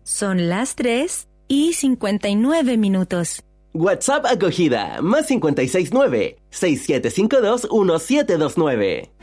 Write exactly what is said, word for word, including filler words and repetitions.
Son las tres y cincuenta y nueve minutos. WhatsApp acogida, más cincuenta y seis nueve, seis siete cinco dos, uno siete dos nueve.